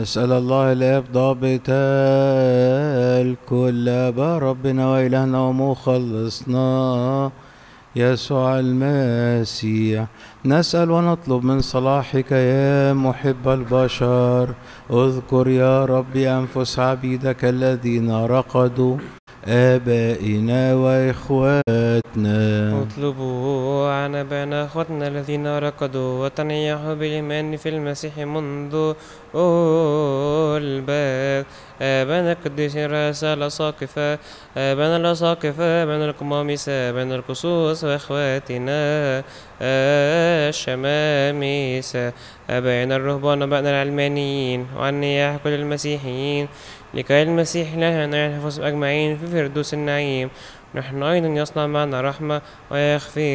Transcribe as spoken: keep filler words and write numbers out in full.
نسأل الله الآب ضابط الكل أبا ربنا وإلهنا ومخلصنا يسوع المسيح، نسأل ونطلب من صلاحك يا محب البشر. اذكر يا ربي أنفس عبيدك الذين رقدوا، آبائنا وإخواتنا. اطلبوا عن أبائنا أخواتنا الذين رقدوا وتنيحوا بالإيمان في المسيح منذ الباب. آبانا القديسين رؤساء الأساقفة، آبانا الأساقفة، آبانا القمامسة، آبانا القصوص، وإخواتنا الشمامسة، آبائنا الرهبان، آبائنا العلمانيين، وعن نياح كل المسيحيين، لكي المسيح إلهنا يحفظ أجمعين في فردوس النعيم. نحن أيضا يصنع معنا رحمة ويغفر